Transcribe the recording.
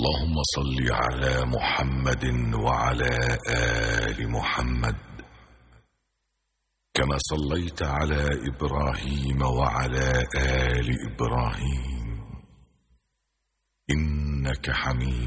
اللهم صل على محمد وعلى آل محمد كما صليت على إبراهيم وعلى آل إبراهيم إنك حميد